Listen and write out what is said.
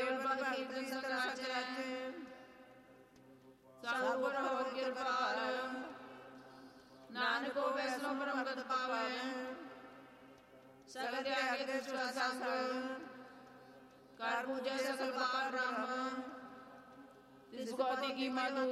ਕੇਵਲ ਪਦ ਕੀਰਤਨ ਸਤਿ ਰਚੈ ਸਤਿਗੁਰ ਹੋ ਕਿਰਪਾਲ ਨਾਨਕ ਕੋ ਵੈਸਨੋ ਬ੍ਰਹਮਗਤ ਪਾਵੈ ਸਗਲ ਤਿਆਗਿ ਤੇ ਸੁਆ ਸੰਗ ਕਰ ਪੂਜੈ ਸਕਲ ਪਾਰ ਬ੍ਰਹਮ ਤਿਸ ਗੋਤੀ ਕੀ ਮਧੁ